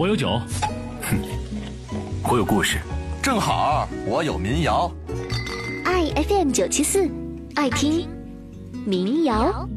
我有酒。 我有故事。 正好我有民谣。 爱 FM 974，爱听民谣。